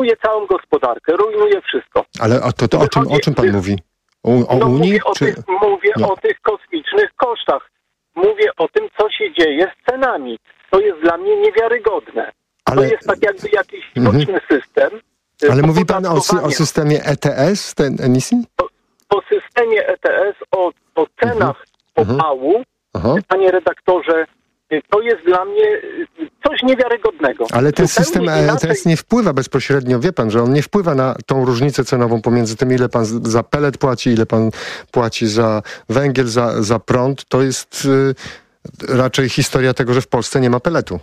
rujnuje całą gospodarkę, rujnuje wszystko. Ale o czym pan mówi? O Unii? Mówię o tych kosmicznych kosztach. Mówię o tym, co się dzieje z cenami. To jest dla mnie niewiarygodne. To jest tak jakby jakiś sztuczny system. Ale mówi pan o systemie ETS, tej emisji? O systemie ETS, o cenach opału, panie redaktorze, to jest dla mnie coś niewiarygodnego. Ale ten system ETS nie wpływa bezpośrednio, wie pan, że on nie wpływa na tą różnicę cenową pomiędzy tym, ile pan za pelet płaci, ile pan płaci za węgiel, za prąd. To jest raczej historia tego, że w Polsce nie ma peletu.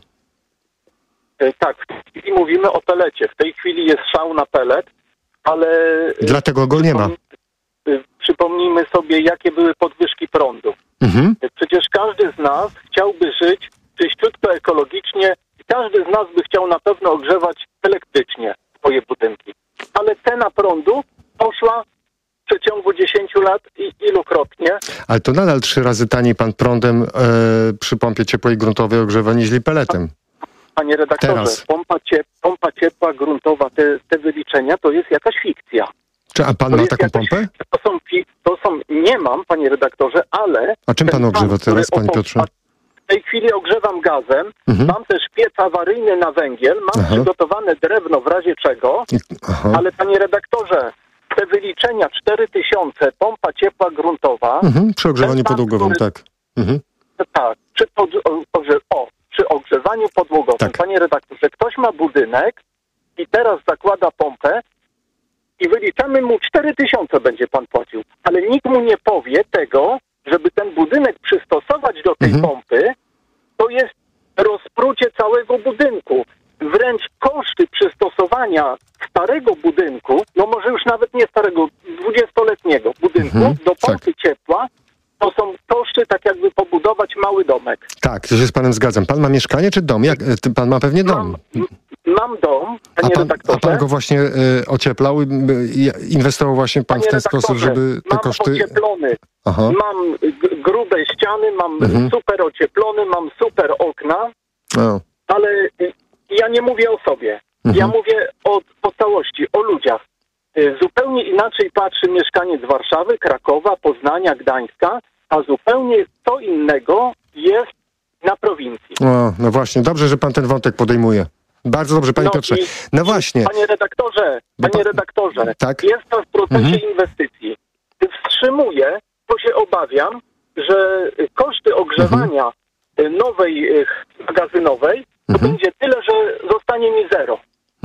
Tak, w tej chwili mówimy o pelecie. W tej chwili jest szał na pelet, ale... Dlatego go nie ma. Przypomnijmy sobie, jakie były podwyżki prądu. Przecież każdy z nas chciałby żyć czyściutko ekologicznie i każdy z nas by chciał na pewno ogrzewać elektrycznie swoje budynki. Ale cena prądu poszła w przeciągu 10 lat i ilukrotnie. Ale to nadal 3 razy taniej pan prądem przy pompie ciepłej gruntowej ogrzewa niż peletem. Panie redaktorze, pompa ciepła gruntowa, te wyliczenia to jest jakaś fikcja. A pan ma taką pompę? Nie mam, panie redaktorze, ale... A czym pan ogrzewa teraz, panie Piotrze? W tej chwili ogrzewam gazem, mam też piec awaryjny na węgiel, mam przygotowane drewno w razie czego, ale panie redaktorze, te wyliczenia 4000, pompa ciepła gruntowa... Przy ogrzewaniu podłogowym, tak. Tak, przy ogrzewaniu podłogowym. Tak. Panie redaktorze, ktoś ma budynek i teraz zakłada pompę, i wyliczamy mu 4000 będzie pan płacił. Ale nikt mu nie powie tego, żeby ten budynek przystosować do tej pompy, to jest rozprucie całego budynku. Wręcz koszty przystosowania starego budynku, no może już nawet nie starego, 20-letniego budynku do pompy ciepła, to są koszty tak jakby pobudować mały domek. Tak, ja się z panem zgadzam. Pan ma mieszkanie czy dom? Pan ma pewnie dom. Mam dom, panie redaktorze. A pan go właśnie ocieplał? Inwestował właśnie pan w ten sposób, żeby te koszty... Mam ocieplony. Mam grube ściany, mam super ocieplony, mam super okna, ale ja nie mówię o sobie. Ja mówię o całości, o ludziach. Zupełnie inaczej patrzy mieszkaniec Warszawy, Krakowa, Poznania, Gdańska, a zupełnie co innego jest na prowincji. No właśnie, dobrze, że pan ten wątek podejmuje. Bardzo dobrze, panie Piotrze. No właśnie. Panie redaktorze, tak? jest pan w procesie inwestycji. Wstrzymuję, bo się obawiam, że koszty ogrzewania nowej magazynowej to będzie tyle, że zostanie mi zero.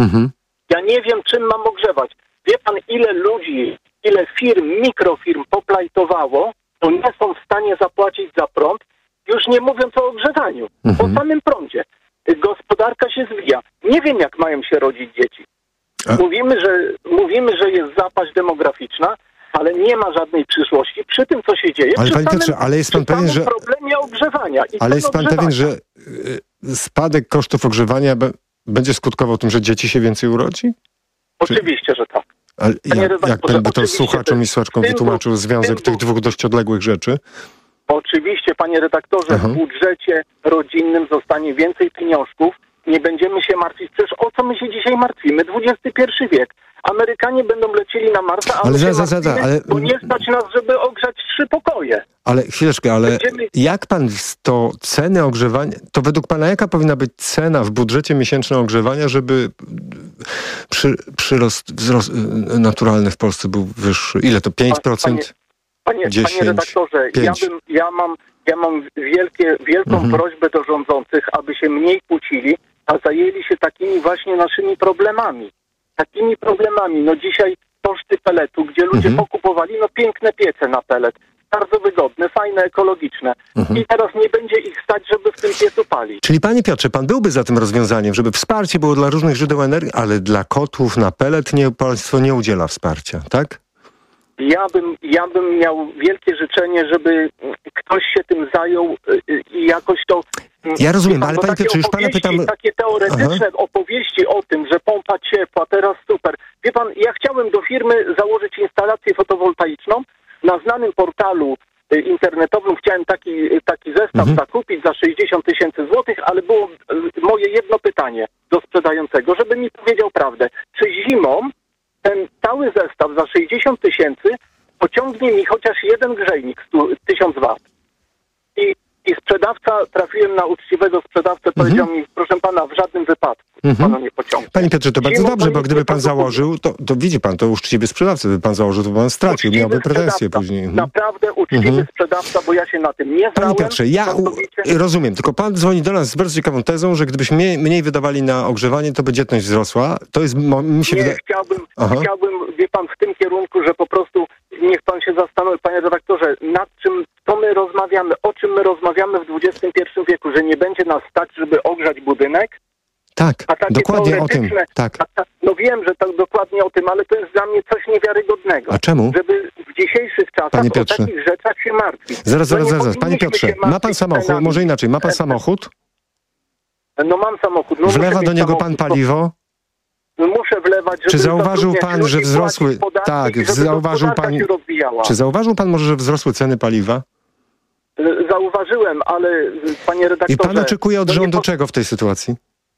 Ja nie wiem, czym mam ogrzewać. Wie pan, ile ludzi, ile firm, mikrofirm poplajtowało, to nie są w stanie zapłacić za prąd, już nie mówiąc o ogrzewaniu, o samym prądzie. Gospodarka się zwija. Nie wiem, jak mają się rodzić dzieci. Mówimy, że jest zapaść demograficzna, ale nie ma żadnej przyszłości przy tym, co się dzieje. Ale panie Piotrze, ale jest pan pewien, że... problemie ogrzewania. Ale jest pan pewien, że spadek kosztów ogrzewania będzie skutkował tym, że dzieci się więcej urodzi? Oczywiście, że tak. Ale jak pan by to słuchaczom i słuchaczkom wytłumaczył związek tych dwóch dość odległych rzeczy? Oczywiście, panie redaktorze, w budżecie rodzinnym zostanie więcej pieniążków. Nie będziemy się martwić. Przecież o co my się dzisiaj martwimy? XXI wiek. Amerykanie będą lecieli na Marsa, a my się martwimy, bo nie stać nas, żeby ogrzać 3 pokoje. Ale chwileczkę, jak pan to ceny ogrzewania, to według pana jaka powinna być cena w budżecie miesięcznym ogrzewania, żeby wzrost naturalny w Polsce był wyższy? Ile to? 5%? Panie redaktorze, 5. ja mam wielką prośbę do rządzących, aby się mniej kłócili, a zajęli się takimi właśnie naszymi problemami. No dzisiaj koszty peletu, gdzie ludzie pokupowali piękne piece na pelet. Bardzo wygodne, fajne, ekologiczne. I teraz nie będzie ich stać, żeby w tym piecu palić. Czyli panie Piotrze, pan byłby za tym rozwiązaniem, żeby wsparcie było dla różnych źródeł energii, ale dla kotłów na pelet państwo nie udziela wsparcia, tak? Ja bym miał wielkie życzenie, żeby ktoś się tym zajął i jakoś to... Ja rozumiem, ale panie Piotrze, już pana pytam... Takie teoretyczne opowieści o tym, że pompa ciepła, teraz super. Wie pan, ja chciałem do firmy założyć instalację fotowoltaiczną na znanym portalu internetowym chciałem taki zestaw zakupić za 60 000 złotych, ale było moje jedno pytanie do sprzedającego, żeby mi powiedział prawdę. Czy zimą ten cały zestaw za 60 000 pociągnie mi chociaż jeden grzejnik 1000 W? I sprzedawca, trafiłem na uczciwego sprzedawcę, powiedział mi, proszę pana, w żadnym wypadku panu nie pociągnie. Panie Piotrze, to bardzo dobrze, bo gdyby pan założył, to widzi pan, to uczciwy sprzedawca, gdyby pan założył, to pan stracił, miałby pretensje później. Naprawdę uczciwy sprzedawca, bo ja się na tym nie znałem. Panie Piotrze, rozumiem, tylko pan dzwoni do nas z bardzo ciekawą tezą, że gdybyśmy mniej wydawali na ogrzewanie, to by dzietność wzrosła. To jest, mi się wydaje... Chciałbym, wie pan, w tym kierunku, że po prostu niech pan się zastanowi, panie redaktorze, nad czym to my rozmawiamy, o czym my rozmawiamy w XXI wieku, że nie będzie nas stać, żeby ogrzać budynek? Tak, dokładnie o tym. Tak. No wiem, że tak dokładnie o tym, ale to jest dla mnie coś niewiarygodnego. A czemu? Żeby w dzisiejszych czasach o takich rzeczach się martwić. Zaraz. Panie Piotrze, ma pan samochód? Może inaczej, ma pan samochód? No mam samochód. No, wlewa do niego pan paliwo? Muszę wlewać, żeby... Czy zauważył pan, że wzrosły... Tak, zauważył pan... Czy zauważył pan może, że wzrosły ceny paliwa? Zauważyłem, ale panie redaktorze... I pan oczekuje od rządu czego w tej sytuacji?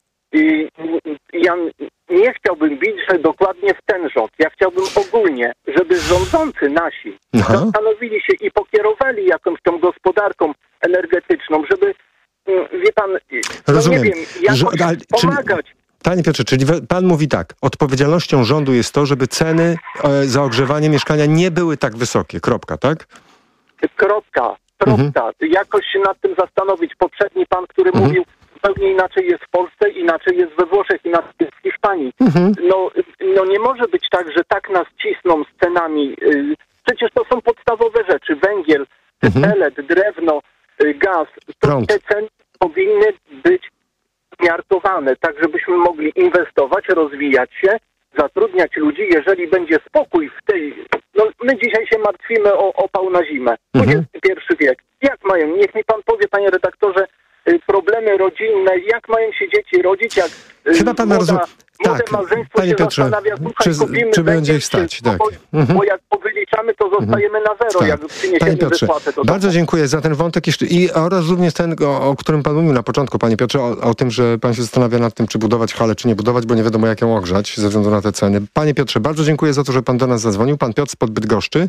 Ja nie chciałbym bić, że dokładnie w ten rząd. Ja chciałbym ogólnie, żeby rządzący nasi zastanowili się i pokierowali jakąś tą gospodarką energetyczną, żeby, wie pan, rozumiem. Nie wiem, jakoś pomagać. Panie Piotrze, czyli pan mówi tak, odpowiedzialnością rządu jest to, żeby ceny za ogrzewanie mieszkania nie były tak wysokie, kropka, tak? Kropka. Jakoś się nad tym zastanowić. Poprzedni pan, który mówił, zupełnie inaczej jest w Polsce, inaczej jest we Włoszech, inaczej jest w Hiszpanii. No nie może być tak, że tak nas cisną z cenami. Przecież to są podstawowe rzeczy. Węgiel, pelet, drewno, gaz. Te ceny powinny być miarkowane, tak żebyśmy mogli inwestować, rozwijać się, zatrudniać ludzi, jeżeli będzie spokój w tej... No my dzisiaj się martwimy o opał na zimę. XXI wiek. Jak mają? Niech mi pan powie, panie redaktorze, problemy rodzinne, jak mają się dzieci rodzić, jak chyba pan młode małżeństwo panie się Piotrze, zastanawia, czy będzie ich stać, tak. Bo jak powyliczamy, to zostajemy na zero, tak. jak przyniesiemy wypłatę. Bardzo dziękuję za ten wątek oraz również ten, o którym pan mówił na początku, panie Piotrze, o tym, że pan się zastanawia nad tym, czy budować halę, czy nie budować, bo nie wiadomo, jak ją ogrzać ze względu na te ceny. Panie Piotrze, bardzo dziękuję za to, że pan do nas zadzwonił. Pan Piotr spod Bydgoszczy.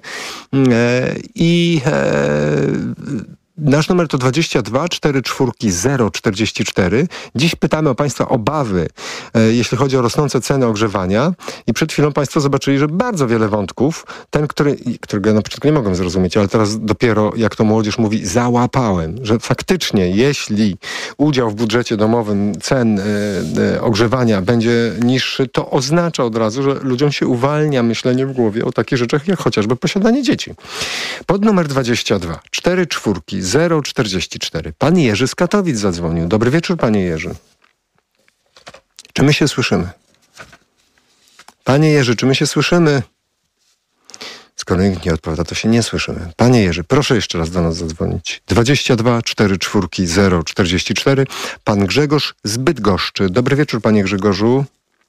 Nasz numer to 22 44 044. Dziś pytamy o państwa obawy, jeśli chodzi o rosnące ceny ogrzewania. I przed chwilą państwo zobaczyli, że bardzo wiele wątków, którego ja na początku nie mogłem zrozumieć, ale teraz dopiero, jak to młodzież mówi, załapałem, że faktycznie jeśli udział w budżecie domowym cen ogrzewania będzie niższy, to oznacza od razu, że ludziom się uwalnia myślenie w głowie o takich rzeczach, jak chociażby posiadanie dzieci. Pod numer 22 44 044. Pan Jerzy z Katowic zadzwonił. Dobry wieczór, panie Jerzy. Czy my się słyszymy? Panie Jerzy, czy my się słyszymy? Skoro nikt nie odpowiada, to się nie słyszymy. Panie Jerzy, proszę jeszcze raz do nas zadzwonić. 22 44 044. Pan Grzegorz z Bydgoszczy. Dobry wieczór, panie Grzegorzu.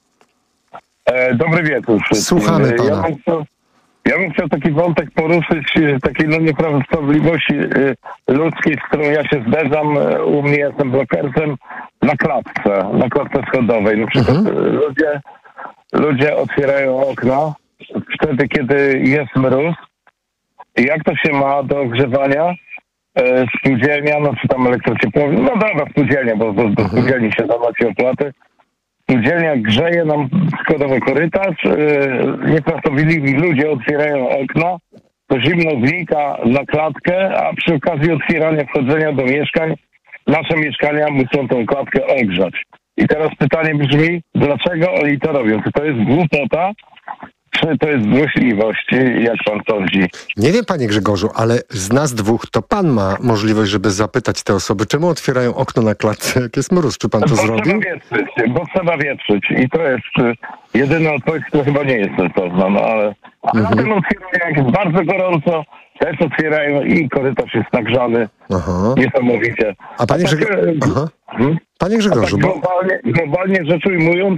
Dobry wieczór. Słuchamy pana. Ja bym chciał taki wątek poruszyć, takiej nieprawdopodobności ludzkiej, z którą ja się zderzam. U mnie jestem blokersem na klatce schodowej. Na przykład ludzie otwierają okna wtedy, kiedy jest mróz. I jak to się ma do ogrzewania? Spółdzielnia, no czy tam elektrociepłownia, no dobra, spółdzielnia, bo do spółdzielni się zapłaci opłaty. Spółdzielnia grzeje nam składowy korytarz, nieprawdopodobni ludzie otwierają okna, to zimno znika na klatkę, a przy okazji otwierania wchodzenia do mieszkań, nasze mieszkania muszą tą klatkę ogrzać. I teraz pytanie brzmi, dlaczego oni to robią? Czy to jest głupota, czy to jest złośliwość? Jak pan sądzi? Nie wiem, panie Grzegorzu, ale z nas dwóch to pan ma możliwość, żeby zapytać te osoby, czemu otwierają okno na klatce, jak jest mróz. Czy pan to zrobił? Bo trzeba wietrzyć. I to jest jedyna odpowiedź, która chyba nie jest sensowna. No ale na tym otwierają, jak jest bardzo gorąco, też otwierają i korytarz jest nagrzany. Niesamowicie. A panie Grzegorzu... Panie Grzegorzu, globalnie rzecz ujmując,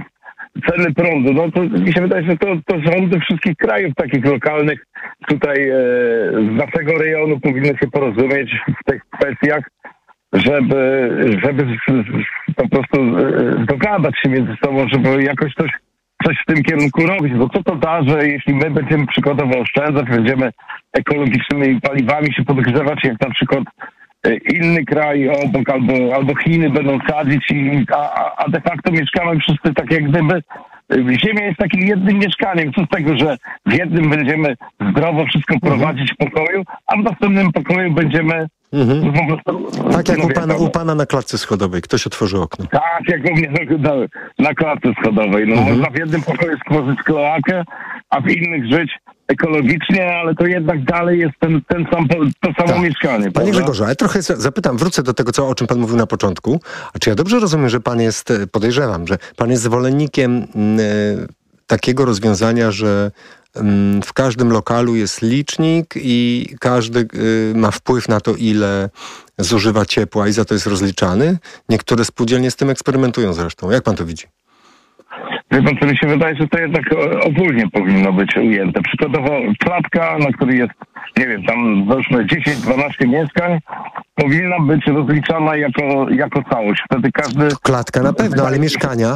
ceny prądu. No to mi się wydaje, że to rządy wszystkich krajów takich lokalnych tutaj z naszego rejonu powinny się porozumieć w tych kwestiach, żeby po prostu dogadać się między sobą, żeby jakoś coś w tym kierunku robić. Bo co to da, że jeśli my będziemy przykładowo oszczędzać, będziemy ekologicznymi paliwami się podgrzewać, jak na przykład inny kraj obok albo Chiny będą sadzić, a de facto mieszkamy wszyscy tak jak gdyby Ziemia jest takim jednym mieszkaniem. Co z tego, że w jednym będziemy zdrowo wszystko prowadzić w pokoju, a w następnym pokoju będziemy... Tak jak u pana na klatce schodowej. Ktoś otworzy okno. Tak, jak u mnie na klatce schodowej. No, można w jednym pokoju stworzyć kloakę, a w innych żyć ekologicznie, ale to jednak dalej jest to samo mieszkanie. Panie Grzegorzu, ale trochę zapytam, wrócę do tego, o czym pan mówił na początku. A czy ja dobrze rozumiem, że pan jest, podejrzewam, że pan jest zwolennikiem takiego rozwiązania, że w każdym lokalu jest licznik i każdy ma wpływ na to, ile zużywa ciepła i za to jest rozliczany? Niektóre spółdzielnie z tym eksperymentują zresztą. Jak pan to widzi? Wie pan, co mi się wydaje, że to jednak ogólnie powinno być ujęte. Przykładowo klatka, na której jest, nie wiem, tam załóżmy 10-12 mieszkań, powinna być rozliczana jako całość. Wtedy każdy... Klatka na pewno, ale mieszkania?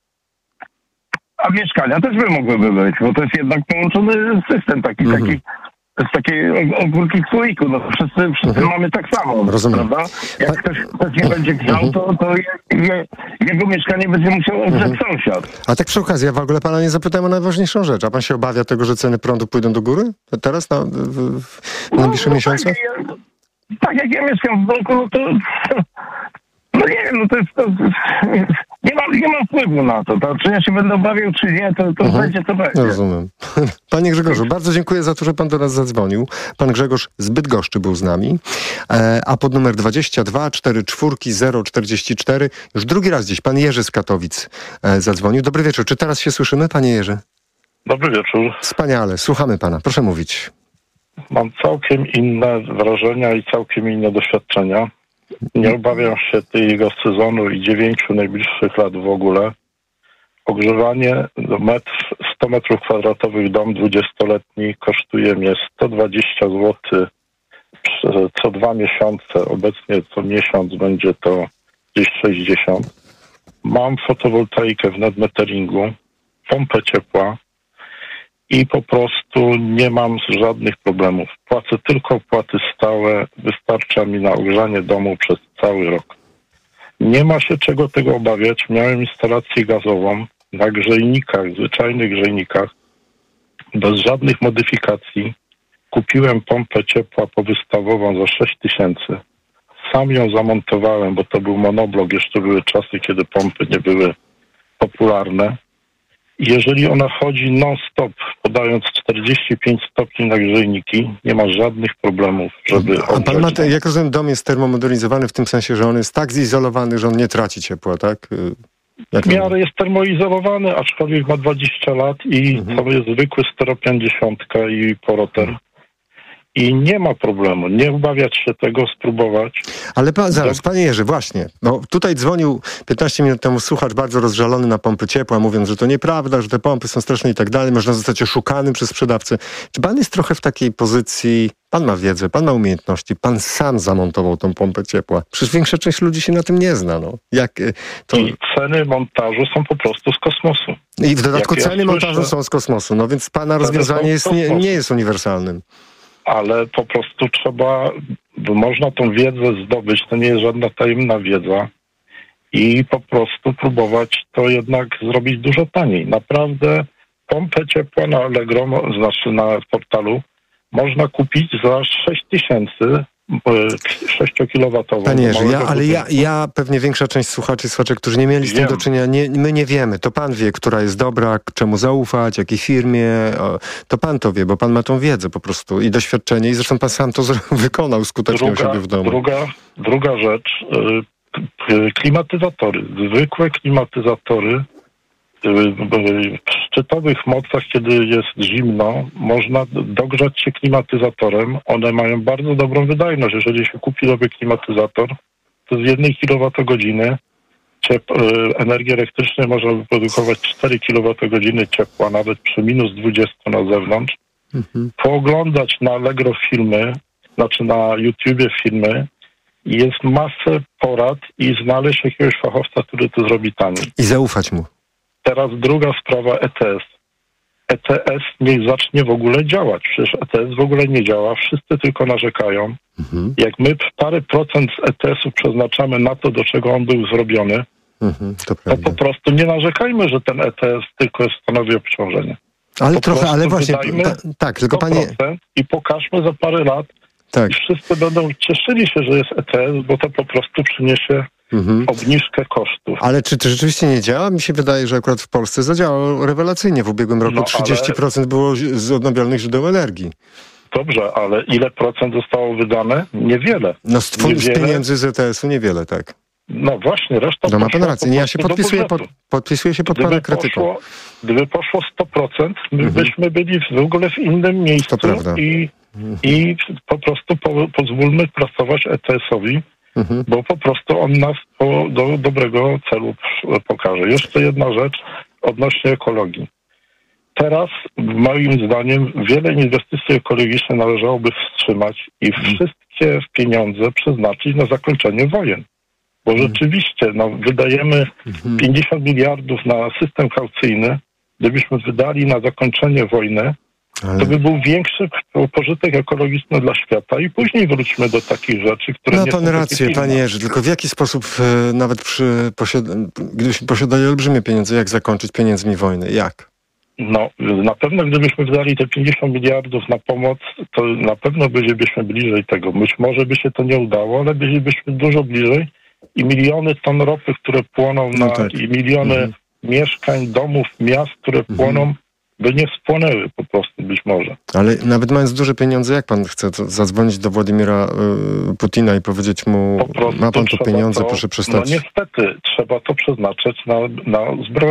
A mieszkania też by mogłyby być, bo to jest jednak połączony system taki z takiej ogórki w słoiku. No wszyscy mamy tak samo. Rozumiem. Prawda? Jak ktoś nie będzie grzał, to jego mieszkanie będzie musiał ogrzeć sąsiad. A tak przy okazji, ja w ogóle pana nie zapytałem o najważniejszą rzecz. A pan się obawia tego, że ceny prądu pójdą do góry? Teraz w najbliższych miesiącach? Tak jak ja mieszkam w bloku, no to... No nie wiem, no to jest... Nie mam wpływu na to. Czy ja się będę obawiał, czy nie, to będzie, to będzie. Rozumiem. Panie Grzegorzu, bardzo dziękuję za to, że pan do nas zadzwonił. Pan Grzegorz z Bydgoszczy był z nami. A pod numer 22 44 044 już drugi raz dziś pan Jerzy z Katowic zadzwonił. Dobry wieczór. Czy teraz się słyszymy, panie Jerzy? Dobry wieczór. Wspaniale. Słuchamy pana. Proszę mówić. Mam całkiem inne wrażenia i całkiem inne doświadczenia. Nie obawiam się tego sezonu i 9 najbliższych lat w ogóle. Ogrzewanie 100 metrów kwadratowych dom 20-letni kosztuje mnie 120 zł co 2 miesiące. Obecnie co miesiąc będzie to gdzieś 60. Mam fotowoltaikę w netmeteringu, pompę ciepła i po prostu nie mam żadnych problemów. Płacę tylko opłaty stałe, wystarcza mi na ogrzanie domu przez cały rok. Nie ma się czego tego obawiać. Miałem instalację gazową na grzejnikach, zwyczajnych grzejnikach, bez żadnych modyfikacji. Kupiłem pompę ciepła powystawową za 6000. Sam ją zamontowałem, bo to był monoblok. Jeszcze były czasy, kiedy pompy nie były popularne. Jeżeli ona chodzi non-stop, podając 45 stopni na grzejniki, nie ma żadnych problemów, żeby... A pan ma, jak rozumiem, dom jest termomodernizowany w tym sensie, że on jest tak zisolowany, że on nie traci ciepła, tak? W miarę jest termoizolowany, aczkolwiek ma 20 lat i to jest zwykły styropian 10 i poroter. I nie ma problemu, nie obawiać się tego, spróbować. Ale zaraz, panie Jerzy, właśnie, no tutaj dzwonił 15 minut temu słuchacz bardzo rozżalony na pompy ciepła, mówiąc, że to nieprawda, że te pompy są straszne i tak dalej, można zostać oszukanym przez sprzedawcę. Czy pan jest trochę w takiej pozycji, pan ma wiedzę, pan ma umiejętności, pan sam zamontował tą pompę ciepła? Przecież większa część ludzi się na tym nie zna, no. I ceny montażu są po prostu z kosmosu. I w dodatku ceny montażu są z kosmosu, no więc pana rozwiązanie nie jest uniwersalnym. Ale po prostu można tą wiedzę zdobyć, to nie jest żadna tajemna wiedza i po prostu próbować to jednak zrobić dużo taniej. Naprawdę pompę ciepła na Allegro, znaczy na portalu, można kupić za 6000, 6-kilowatową. Panie Jerzy, ja pewnie większa część słuchaczy, którzy nie mieli z tym do czynienia, my nie wiemy. To pan wie, która jest dobra, czemu zaufać, jakiej firmie. To pan to wie, bo pan ma tą wiedzę po prostu i doświadczenie i zresztą pan sam to wykonał skutecznie u siebie w domu. Druga rzecz, klimatyzatory, zwykłe klimatyzatory w szczytowych mocach, kiedy jest zimno, można dogrzać się klimatyzatorem. One mają bardzo dobrą wydajność. Jeżeli się kupi nowy klimatyzator, to z 1 kWh energii elektrycznej można wyprodukować 4 kWh ciepła, nawet przy minus 20 na zewnątrz. Pooglądać na Allegro filmy, znaczy na YouTubie filmy, jest masę porad i znaleźć jakiegoś fachowca, który to zrobi taniej. I zaufać mu. Teraz druga sprawa, ETS. ETS niech zacznie w ogóle działać. Przecież ETS w ogóle nie działa. Wszyscy tylko narzekają. Jak my parę procent z ETS-u przeznaczamy na to, do czego on był zrobiony, to po prostu nie narzekajmy, że ten ETS tylko stanowi obciążenie. Ale trochę, ale właśnie, tak, tylko panie... I pokażmy za parę lat, i wszyscy będą cieszyli się, że jest ETS, bo to po prostu przyniesie obniżkę kosztów. Ale czy to rzeczywiście nie działa? Mi się wydaje, że akurat w Polsce zadziałało rewelacyjnie. W ubiegłym roku 30% było z odnawialnych źródeł energii. Dobrze, ale ile procent zostało wydane? Niewiele. No z pieniędzy z ETS-u niewiele, tak. No właśnie, reszta... No ma pan rację, ja się podpisuję się pod pana krytyką. Gdyby poszło 100%, my byśmy byli w ogóle w innym miejscu i po prostu pozwólmy pracować ETS-owi, bo po prostu on nas do dobrego celu pokaże. Jeszcze jedna rzecz odnośnie ekologii. Teraz, moim zdaniem, wiele inwestycji ekologicznych należałoby wstrzymać i wszystkie pieniądze przeznaczyć na zakończenie wojen. Bo rzeczywiście wydajemy 50 miliardów na system kaucyjny. Gdybyśmy wydali na zakończenie wojny, to by był większy pożytek ekologiczny dla świata i później wróćmy do takich rzeczy, które nie są... Pan rację, panie Jerzy, tylko w jaki sposób nawet gdybyśmy posiadali olbrzymie pieniądze, jak zakończyć pieniędzmi wojny? Jak? No, na pewno gdybyśmy wydali te 50 miliardów na pomoc, to na pewno bylibyśmy bliżej tego. Być może by się to nie udało, ale bylibyśmy dużo bliżej i miliony ton ropy, które płoną i miliony mieszkań, domów, miast, które płoną, by nie spłonęły po prostu być może. Ale nawet mając duże pieniądze, jak pan chce zadzwonić do Władimira Putina i powiedzieć mu, ma pan tu pieniądze, proszę przestać? No niestety, trzeba to przeznaczyć na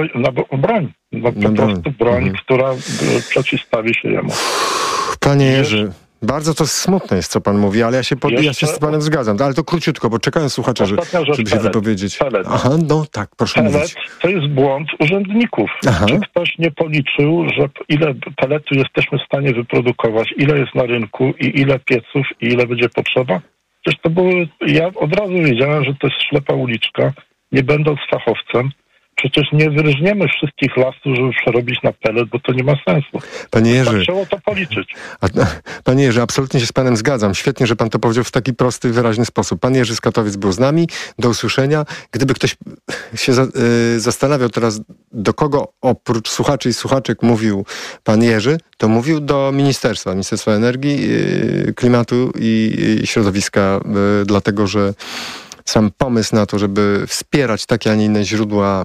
broń. Po prostu broń, która przeciwstawi się jemu. Panie Jerzy, bardzo to smutne jest, co pan mówi, ale ja się z panem zgadzam. Ale to króciutko, bo czekają słuchacze, żeby się wypowiedzieć. Aha, no tak, proszę mówić. To jest błąd urzędników. Czy ktoś nie policzył, że ile peletu jesteśmy w stanie wyprodukować, ile jest na rynku i ile pieców i ile będzie potrzeba? Przecież ja od razu wiedziałem, że to jest ślepa uliczka, nie będąc fachowcem. Przecież nie wyróżniemy wszystkich lasów, żeby przerobić na pelet, bo to nie ma sensu. Panie Jerzy, trzeba to policzyć. Panie Jerzy, absolutnie się z panem zgadzam. Świetnie, że pan to powiedział w taki prosty, wyraźny sposób. Pan Jerzy z Katowic był z nami. Do usłyszenia. Gdyby ktoś się zastanawiał teraz, do kogo oprócz słuchaczy i słuchaczek mówił pan Jerzy, to mówił do Ministerstwa Energii, Klimatu i Środowiska, dlatego że sam pomysł na to, żeby wspierać takie, a nie inne źródła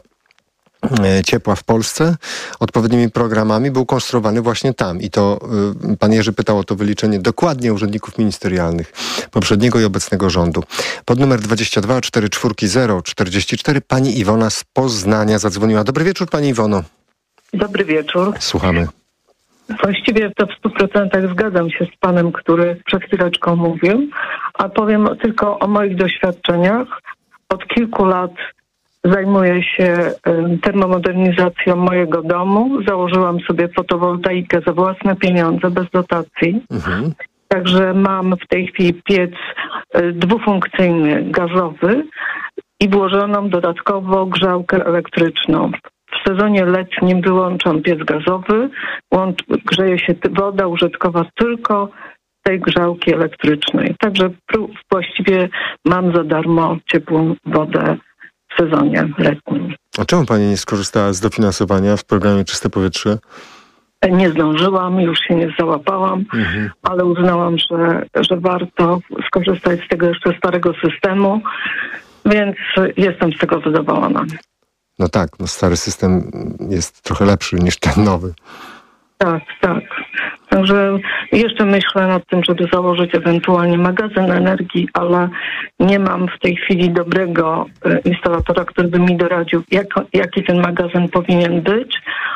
ciepła w Polsce odpowiednimi programami był konstruowany właśnie tam. I to pan Jerzy pytał o to wyliczenie dokładnie urzędników ministerialnych poprzedniego i obecnego rządu. Pod numer 22 440 44 pani Iwona z Poznania zadzwoniła. Dobry wieczór, pani Iwono. Dobry wieczór. Słuchamy. Właściwie to w 100% zgadzam się z panem, który przed chwileczką mówił, a powiem tylko o moich doświadczeniach. Od kilku lat zajmuję się termomodernizacją mojego domu. Założyłam sobie fotowoltaikę za własne pieniądze, bez dotacji. Także mam w tej chwili piec dwufunkcyjny, gazowy i włożoną dodatkowo grzałkę elektryczną. W sezonie letnim wyłączam piec gazowy, grzeje się woda użytkowa tylko z tej grzałki elektrycznej. Także właściwie mam za darmo ciepłą wodę w sezonie letnim. A czemu pani nie skorzystała z dofinansowania w programie Czyste Powietrze? Nie zdążyłam, już się nie załapałam, ale uznałam, że warto skorzystać z tego jeszcze starego systemu, więc jestem z tego zadowolona. No tak, stary system jest trochę lepszy niż ten nowy. Tak. Także jeszcze myślę nad tym, żeby założyć ewentualnie magazyn energii, ale nie mam w tej chwili dobrego instalatora, który by mi doradził, jaki ten magazyn powinien być.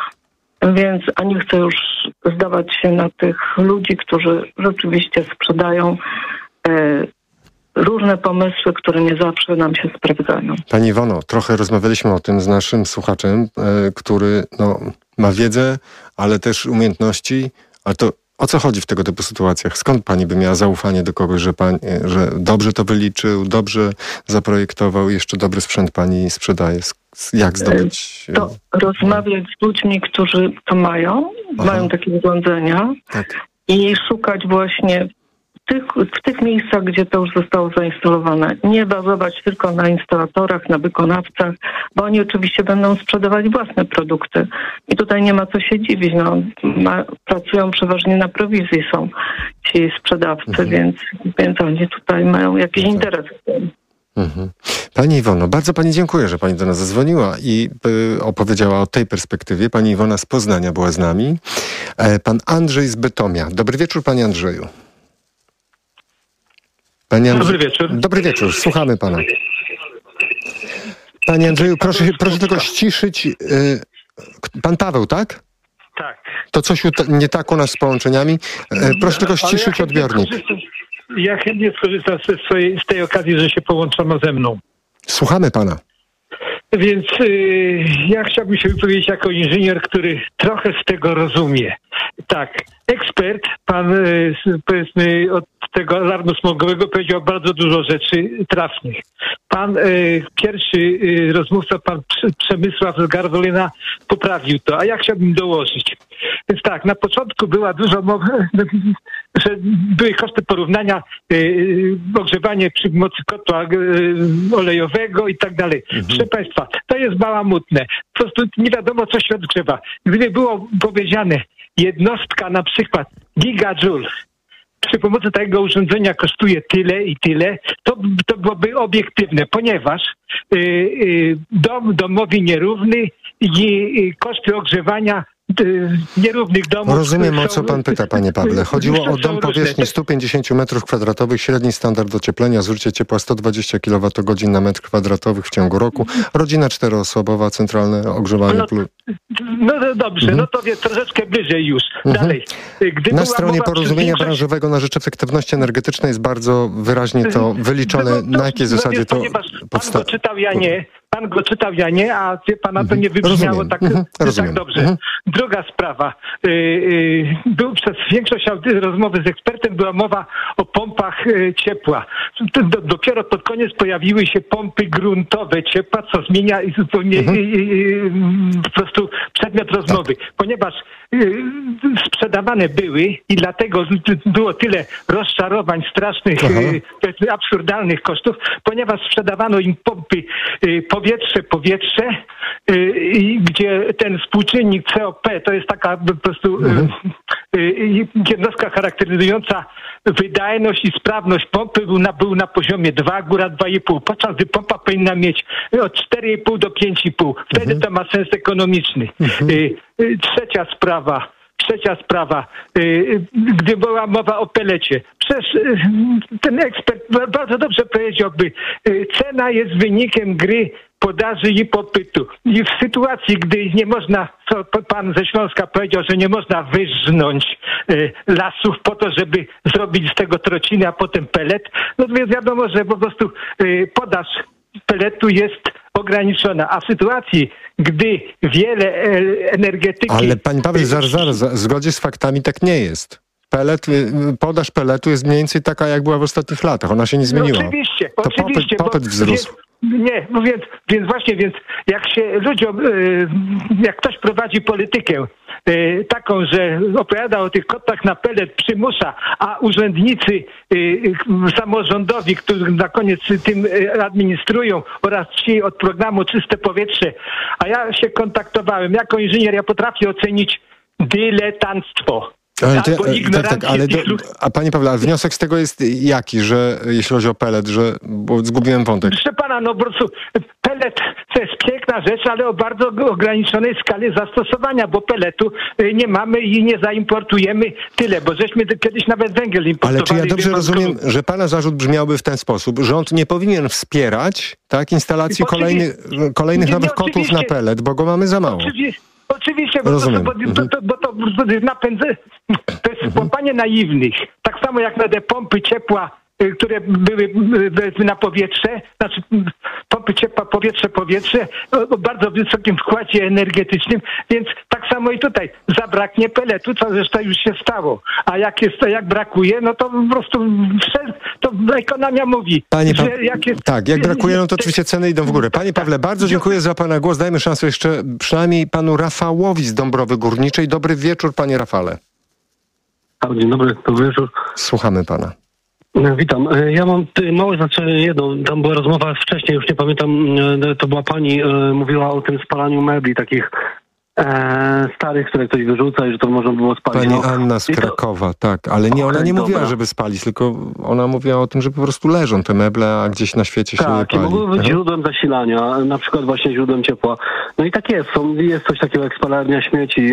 Więc nie chcę już zdawać się na tych ludzi, którzy rzeczywiście sprzedają różne pomysły, które nie zawsze nam się sprawdzają. Pani Iwono, trochę rozmawialiśmy o tym z naszym słuchaczem, który ma wiedzę, ale też umiejętności, ale to o co chodzi w tego typu sytuacjach? Skąd pani by miała zaufanie do kogoś, że dobrze to wyliczył, dobrze zaprojektował, jeszcze dobry sprzęt pani sprzedaje? Jak zdobyć? To rozmawiać z ludźmi, którzy to mają takie urządzenia i szukać właśnie w tych miejscach, gdzie to już zostało zainstalowane. Nie bazować tylko na instalatorach, na wykonawcach, bo oni oczywiście będą sprzedawać własne produkty. I tutaj nie ma co się dziwić. Pracują przeważnie na prowizji, są ci sprzedawcy, więc oni tutaj mają jakiś interes w tym. Pani Iwono, bardzo pani dziękuję, że pani do nas zadzwoniła i opowiedziała o tej perspektywie. Pani Iwona z Poznania była z nami. Pan Andrzej z Bytomia. Dobry wieczór, panie Andrzeju. Dobry wieczór. Dobry wieczór, słuchamy pana. Panie Andrzeju, proszę tylko ściszyć. Pan Paweł, tak? Tak. To coś nie u nas z połączeniami. Proszę tylko ściszyć odbiornik. Ja chętnie skorzystam z tej okazji, że się połączono ze mną. Słuchamy pana. Więc ja chciałbym się wypowiedzieć jako inżynier, który trochę z tego rozumie. Tak, ekspert, pan powiedzmy od tego alarmu smogowego powiedział bardzo dużo rzeczy trafnych. Pan pierwszy rozmówca, pan Przemysław z Garwolina poprawił to, a ja chciałbym dołożyć. Więc tak, na początku była dużo mowy, że były koszty porównania, ogrzewanie przy pomocy kotła olejowego i tak dalej. Proszę państwa, to jest bałamutne. Po prostu nie wiadomo, co się odgrzewa. Gdyby było powiedziane, jednostka na przykład gigajoule przy pomocy tego urządzenia kosztuje tyle i tyle, to byłoby obiektywne, ponieważ dom domowi nierówny i koszty ogrzewania nierównych domów. Rozumiem, o co pan pyta, panie Pawle. Chodziło o dom powierzchni 150 m2, średni standard ocieplenia, zużycie ciepła 120 kWh na metr kwadratowych w ciągu roku. Rodzina 4-osobowa, centralne ogrzewanie. No dobrze, no to wie troszeczkę bliżej już. Dalej. Na stronie porozumienia branżowego na rzecz efektywności energetycznej jest bardzo wyraźnie to wyliczone, na jakiej zasadzie to powstało. Pan go czytał, ja nie, a pana to nie wybrzmiało tak dobrze. Druga sprawa. Przez większość rozmowy z ekspertem była mowa o pompach ciepła. Dopiero pod koniec pojawiły się pompy gruntowe ciepła, co zmienia zupełnie po prostu przedmiot rozmowy. Ponieważ sprzedawane były i dlatego było tyle rozczarowań strasznych, absurdalnych kosztów, ponieważ sprzedawano im pompy powietrze, gdzie ten współczynnik COP to jest taka po prostu jednostka charakteryzująca wydajność i sprawność pompy był na poziomie 2, góra 2,5, podczas gdy pompa powinna mieć od 4,5 do 5,5. Wtedy to ma sens ekonomiczny. Trzecia sprawa, gdy była mowa o pelecie. Przecież ten ekspert bardzo dobrze powiedziałby, cena jest wynikiem gry podaży i popytu. I w sytuacji, gdy nie można, co pan ze Śląska powiedział, że nie można wyżnąć lasów po to, żeby zrobić z tego trociny, a potem pelet, no więc wiadomo, że po prostu podaż peletu jest ograniczona. A w sytuacji, gdy wiele energetyki... Ale pani Paweł, zaraz, w zgodzie z faktami tak nie jest. Podaż peletu jest mniej więcej taka, jak była w ostatnich latach. Ona się nie zmieniła. No oczywiście. Popyt wzrósł. Więc jak się ludziom, jak ktoś prowadzi politykę taką, że opowiada o tych kotłach na pelet, przymusza, a urzędnicy samorządowi, którzy na koniec tym administrują, oraz ci od programu Czyste Powietrze, a ja się kontaktowałem, jako inżynier ja potrafię ocenić dyletanstwo. A panie Pawle, wniosek z tego jest jaki, że jeśli chodzi o pelet, bo zgubiłem wątek. Proszę pana, po prostu pelet to jest piękna rzecz, ale o bardzo ograniczonej skali zastosowania, bo peletu nie mamy i nie zaimportujemy tyle, bo żeśmy kiedyś nawet węgiel importowali. Ale czy ja dobrze rozumiem, że pana zarzut brzmiałby w ten sposób, że rząd nie powinien wspierać instalacji kolejnych nowych kotłów na pelet, bo go mamy za mało? Oczywiście, bo to jest napędze, to jest pompanie naiwnych. Tak samo jak na te pompy ciepła które były na powietrze, znaczy pompy ciepła, powietrze o bardzo wysokim wkładzie energetycznym, więc tak samo i tutaj zabraknie peletu, co zresztą już się stało. A jak brakuje, no to po prostu to ekonomia mówi, że jak brakuje, no to oczywiście ceny idą w górę. Panie Pawle, bardzo dziękuję za pana głos. Dajmy szansę jeszcze przynajmniej panu Rafałowi z Dąbrowy Górniczej. Dobry wieczór, panie Rafale. Dzień dobry wieczór. Słuchamy pana. Witam. Ja mam małe znaczenie jedno. Tam była rozmowa wcześniej, już nie pamiętam, to była pani, mówiła o tym spalaniu mebli takich starych, które ktoś wyrzuca i że to można było spalić. Pani Anna z Krakowa, tak, ale ona nie mówiła, żeby spalić, tylko ona mówiła o tym, że po prostu leżą te meble, a gdzieś na świecie się je pali. Tak, i mogły być źródłem zasilania, na przykład właśnie źródłem ciepła. No i tak jest, jest coś takiego jak spalarnia śmieci,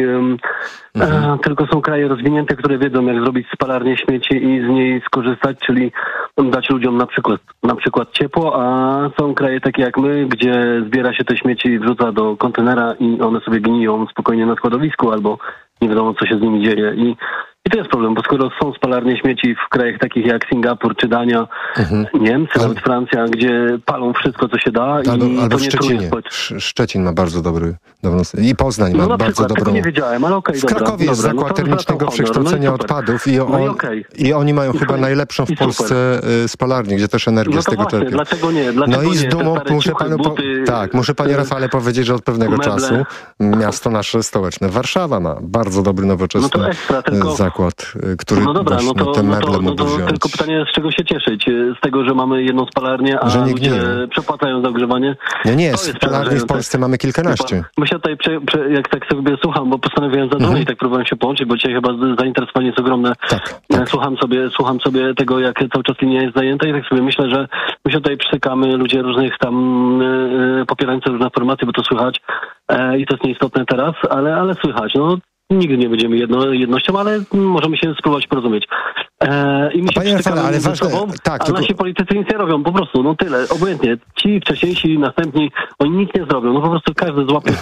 tylko są kraje rozwinięte, które wiedzą, jak zrobić spalarnię śmieci i z niej skorzystać, czyli dać ludziom na przykład ciepło, a są kraje takie jak my, gdzie zbiera się te śmieci i wrzuca do kontenera i one sobie gniją spokojnie na składowisku, albo nie wiadomo, co się z nimi dzieje. I to jest problem, bo skoro są spalarnie śmieci w krajach takich jak Singapur czy Dania, Niemcy, nawet Francja, gdzie palą wszystko, co się da i albo to w nie Szczecinie. Szczecin ma bardzo dobrą i Poznań ma bardzo dobrą. Tego nie wiedziałem, ale okej, w Krakowie jest zakład termicznego przekształcenia odpadów i oni mają chyba najlepszą w Polsce spalarnię, gdzie też energię z tego czerpią. Dlaczego nie? I z dumą muszę panie Rafale powiedzieć, że od pewnego czasu miasto nasze stołeczne Warszawa ma bardzo dobry, nowoczesny zakład, który te meble mógł wziąć. Tylko pytanie, z czego się cieszyć? Z tego, że mamy jedną spalarnię, a ludzie przepłacają za ogrzewanie? Nie, spalarni w Polsce mamy kilkanaście. My się tutaj, jak tak sobie słucham, bo postanowiłem zadzwonić i tak próbowałem się połączyć, bo dzisiaj chyba zainteresowanie jest ogromne. Tak. Słucham sobie tego, jak cały czas linia jest zajęta i tak sobie myślę, że my się tutaj przystykamy, ludzie różnych tam popierających różne formacje, bo to słychać i to jest nieistotne teraz, ale słychać. Nigdy nie będziemy jednością, ale możemy się spróbować porozumieć. I my się przystykamy ze sobą, a nasi politycy nic nie robią. Po prostu, tyle. Obojętnie. Ci wcześniejsi, następni, oni nic nie zrobią. Po prostu każdy złapie...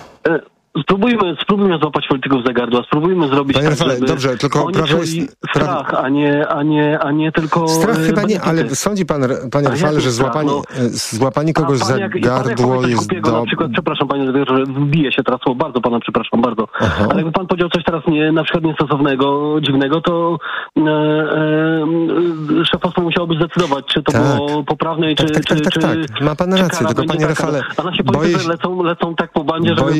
Spróbujmy złapać polityków za gardła, spróbujmy zrobić tak, żeby dobrze, tylko oni czuli strach, a nie tylko... Strach chyba nie, ale sądzi panie Rafale, że złapanie kogoś za gardło jest na przykład, przepraszam panie, że wbije się teraz słowo, bardzo pana przepraszam, bardzo. Ale jakby pan powiedział coś teraz na przykład niestosownego, dziwnego, to szefostwo musiałoby zdecydować, czy to było poprawne, czy... Tak, ma pan rację, tylko panie Rafale... A nasi politycy lecą tak po bandzie, że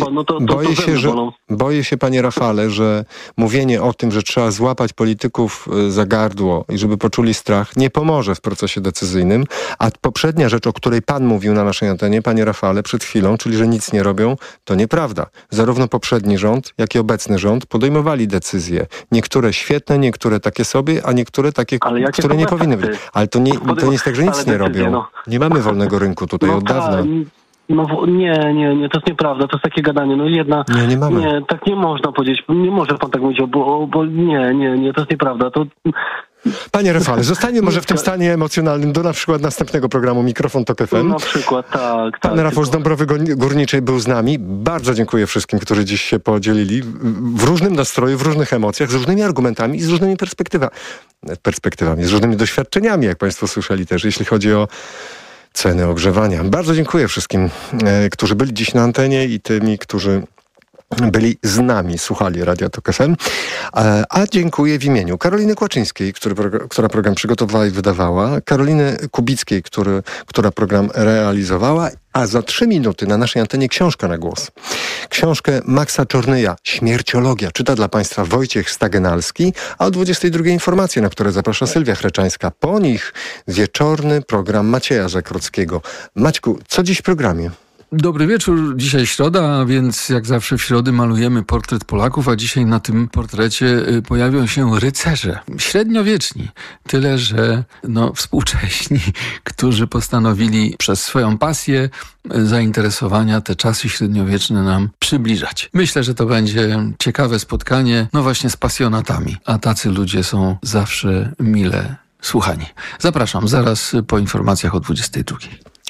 Boję się, panie Rafale, że mówienie o tym, że trzeba złapać polityków za gardło i żeby poczuli strach, nie pomoże w procesie decyzyjnym. A poprzednia rzecz, o której pan mówił na naszej antenie, panie Rafale, przed chwilą, czyli że nic nie robią, to nieprawda. Zarówno poprzedni rząd, jak i obecny rząd podejmowali decyzje. Niektóre świetne, niektóre takie sobie, a niektóre takie, które nie powinny być. Ale to nie jest tak, że nic nie robią. Nie mamy wolnego rynku tutaj od dawna. Nie, to jest nieprawda, to jest takie gadanie. Nie mamy. Nie, tak nie można powiedzieć. Nie może pan tak mówić, bo nie, to jest nieprawda. Panie Rafale, zostanie może w tym stanie emocjonalnym do na przykład następnego programu Mikrofon Tok FM. Na przykład, tak. Pan Rafał z Dąbrowy Górniczej był z nami. Bardzo dziękuję wszystkim, którzy dziś się podzielili w różnym nastroju, w różnych emocjach, z różnymi argumentami i z różnymi perspektywami, z różnymi doświadczeniami, jak państwo słyszeli też, jeśli chodzi o ceny ogrzewania. Bardzo dziękuję wszystkim, którzy byli dziś na antenie i tymi, którzy byli z nami, słuchali Radia Tok FM. A dziękuję w imieniu Karoliny Kłaczyńskiej, która program przygotowała i wydawała, Karoliny Kubickiej, która program realizowała, a za 3 minuty na naszej antenie książka na głos. Książkę Maxa Czornyja, Śmierciologia, czyta dla państwa Wojciech Stagenalski, a o 22 informacje, na które zaprasza Sylwia Chreczańska. Po nich wieczorny program Macieja Żakrockiego. Maćku, co dziś w programie? Dobry wieczór, dzisiaj środa, a więc jak zawsze w środę malujemy portret Polaków, a dzisiaj na tym portrecie pojawią się rycerze, średniowieczni, tyle że współcześni, którzy postanowili przez swoją pasję, zainteresowania te czasy średniowieczne nam przybliżać. Myślę, że to będzie ciekawe spotkanie, właśnie z pasjonatami, a tacy ludzie są zawsze mile słuchani. Zapraszam zaraz po informacjach o 22.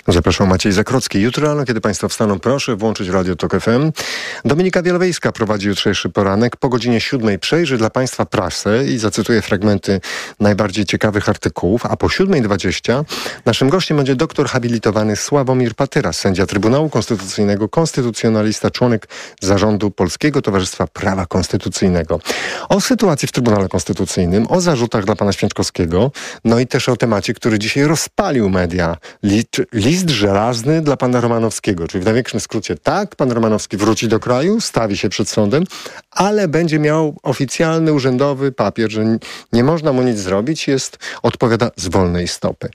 Zapraszam, Maciej Zakrocki. Jutro rano, kiedy Państwo wstaną, proszę włączyć Radio Tok FM. Dominika Wielowiejska prowadzi jutrzejszy poranek. Po godzinie 7 przejrzy dla Państwa prasę i zacytuję fragmenty najbardziej ciekawych artykułów, a po 7:20 naszym gościem będzie doktor habilitowany Sławomir Patyra, sędzia Trybunału Konstytucyjnego, konstytucjonalista, członek zarządu Polskiego Towarzystwa Prawa Konstytucyjnego. O sytuacji w Trybunale Konstytucyjnym, o zarzutach dla pana Święczkowskiego, no i też o temacie, który dzisiaj rozpalił media. List żelazny dla pana Romanowskiego, czyli w największym skrócie tak, pan Romanowski wróci do kraju, stawi się przed sądem, ale będzie miał oficjalny, urzędowy papier, że nie można mu nic zrobić, odpowiada z wolnej stopy.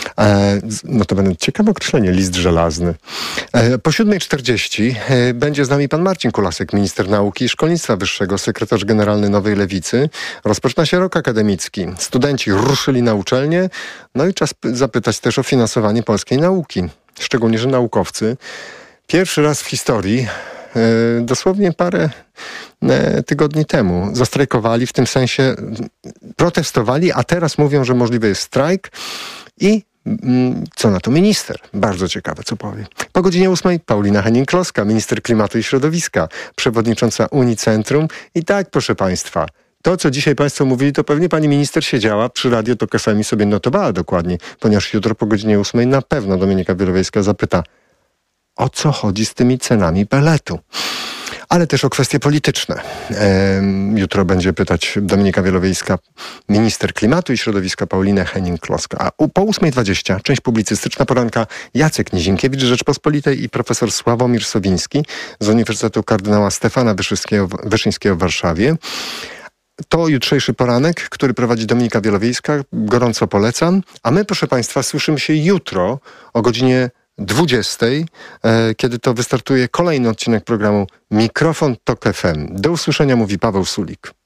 No to będzie ciekawe określenie, list żelazny. Po 7:40 będzie z nami pan Marcin Kulasek, minister nauki i szkolnictwa wyższego, sekretarz generalny Nowej Lewicy. Rozpoczyna się rok akademicki. Studenci ruszyli na uczelnie, no i czas zapytać też o finansowanie polskiej nauki. Szczególnie, że naukowcy pierwszy raz w historii, dosłownie parę tygodni temu, zastrajkowali, w tym sensie protestowali, a teraz mówią, że możliwy jest strajk i co na to minister? Bardzo ciekawe, co powie. Po godzinie 8 Paulina Henning-Kloska, minister klimatu i środowiska, przewodnicząca Unicentrum. I tak, proszę Państwa, to, co dzisiaj Państwo mówili, to pewnie pani minister siedziała przy Radio Tok FM i sobie notowała dokładnie, ponieważ jutro po godzinie 8 na pewno Dominika Wielowiejska zapyta, o co chodzi z tymi cenami peletu. Ale też o kwestie polityczne. Jutro będzie pytać Dominika Wielowiejska, minister klimatu i środowiska Paulinę Henning-Kloskę. A po 8:20 część publicystyczna poranka Jacek Nizinkiewicz z Rzeczpospolitej i profesor Sławomir Sowiński z Uniwersytetu Kardynała Stefana Wyszyńskiego w Warszawie. To jutrzejszy poranek, który prowadzi Dominika Wielowiejska. Gorąco polecam. A my, proszę Państwa, słyszymy się jutro o godzinie 20, kiedy to wystartuje kolejny odcinek programu Mikrofon Tok FM. Do usłyszenia, mówi Paweł Sulik.